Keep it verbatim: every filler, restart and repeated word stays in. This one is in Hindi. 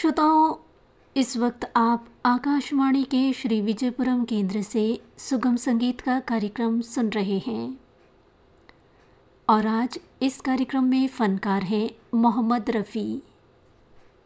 श्रोताओं, इस वक्त आप आकाशवाणी के श्री विजयपुरम केंद्र से सुगम संगीत का कार्यक्रम सुन रहे हैं और आज इस कार्यक्रम में फनकार हैं मोहम्मद रफ़ी।